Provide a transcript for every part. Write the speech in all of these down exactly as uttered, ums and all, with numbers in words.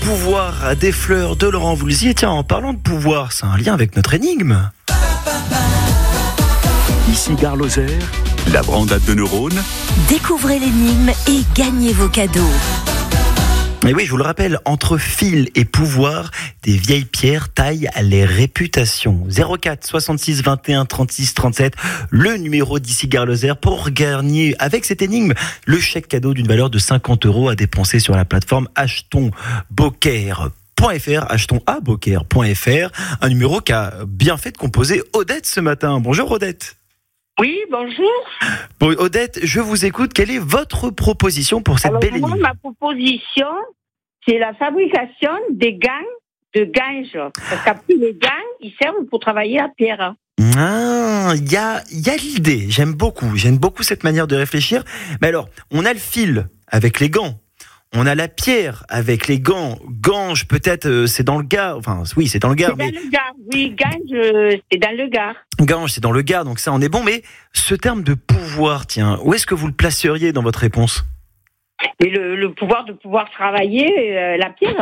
pouvoir des fleurs de Laurent Voulzy. Et tiens, en parlant de pouvoir, c'est un lien avec notre énigme. Ici Gare Lozère, la brandade de neurones. Découvrez l'énigme et gagnez vos cadeaux. Et oui, je vous le rappelle, entre fil et pouvoir, des vieilles pierres taillent les réputations. zéro quatre soixante-six vingt et un trente-six trente-sept, le numéro d'ici Gare Lozère pour gagner avec cette énigme le chèque cadeau d'une valeur de cinquante euros à dépenser sur la plateforme achetons beaucaire point f r, achetons à beaucaire point f r, un numéro qu'a bien fait de composer Odette ce matin. Bonjour Odette. Oui, bonjour. Bon, Odette, je vous écoute. Quelle est votre proposition pour cette Alors, belle moi, énigme ? ma proposition, c'est la fabrication des gants de gange. Parce qu'après, les gants, ils servent pour travailler la pierre. Ah, il y a, y a l'idée. J'aime beaucoup. J'aime beaucoup cette manière de réfléchir. Mais alors, on a le fil avec les gants. On a la pierre avec les gants. Gange, peut-être, euh, c'est dans le Gard. Enfin, oui, c'est dans le Gard. C'est Mais... dans le Gard. Oui, gange, euh, c'est dans le Gard. Gange, c'est dans le Gard, donc ça, on est bon. Mais ce terme de pouvoir, tiens, où est-ce que vous le placeriez dans votre réponse ? Et le, le pouvoir de pouvoir travailler euh, la pierre.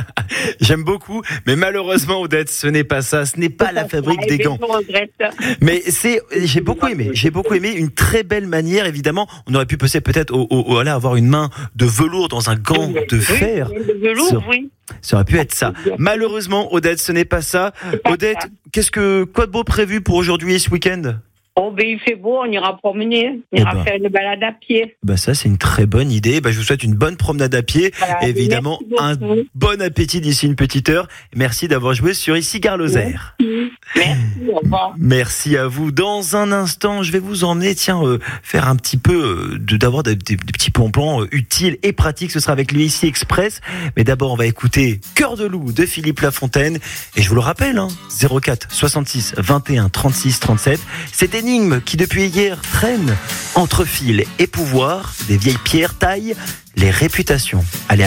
J'aime beaucoup, mais malheureusement, Odette, ce n'est pas ça. Ce n'est pas la fabrique des gants. Je regrette. Mais c'est, j'ai beaucoup aimé. J'ai beaucoup aimé une très belle manière. Évidemment, on aurait pu penser peut-être au, au, au là, avoir une main de velours dans un gant de fer. Oui, de velours, ça, oui. Ça aurait pu être ça. Malheureusement, Odette, ce n'est pas ça. Pas Odette, ça. qu'est-ce que quoi de beau prévu pour aujourd'hui et ce week-end ? Oh, ben il fait beau, on ira promener. On Eh ira ben. faire une balade à pied. Bah ça, c'est une très bonne idée. Bah, je vous souhaite une bonne promenade à pied. Voilà, Évidemment, un merci beaucoup. bon appétit d'ici une petite heure. Merci d'avoir joué sur Ici Gare Lozère. Merci, au revoir. Merci à vous. Dans un instant, je vais vous emmener, tiens, euh, faire un petit peu, euh, de, d'avoir des, des, des petits plans euh, utiles et pratiques. Ce sera avec l'U I C Express. Mais d'abord, on va écouter Cœur de loup de Philippe Lafontaine. Et je vous le rappelle, hein, zéro quatre soixante-six vingt et un trente-six trente-sept. Cette énigme qui, depuis hier, traîne entre fil et pouvoir. Des vieilles pierres taillent les réputations. Allez.